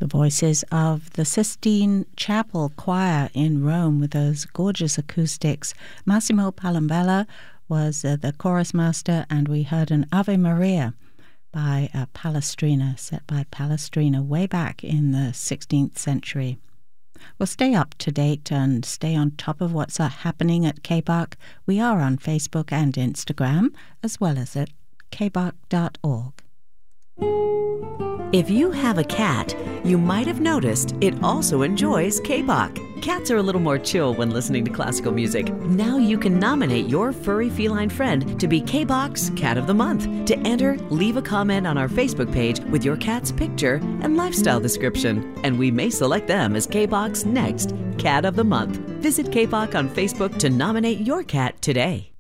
The voices of the Sistine Chapel Choir in Rome with those gorgeous acoustics. Massimo Palambella was the chorus master, and we heard an Ave Maria by Palestrina, set by Palestrina way back in the 16th century. Well, stay up to date and stay on top of what's happening at KBARC. We are on Facebook and Instagram, as well as at kbarc.org. If you have a cat, you might have noticed it also enjoys KBARC. Cats are a little more chill when listening to classical music. Now you can nominate your furry feline friend to be KBARC's Cat of the Month. To enter, leave a comment on our Facebook page with your cat's picture and lifestyle description, and we may select them as KBARC's next Cat of the Month. Visit KBARC on Facebook to nominate your cat today.